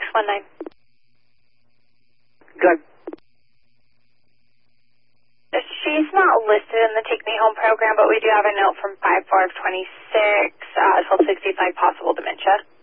619. Good. She's not listed in the Take Me Home program, but we do have a note from 5/4/26, till 65, possible dementia.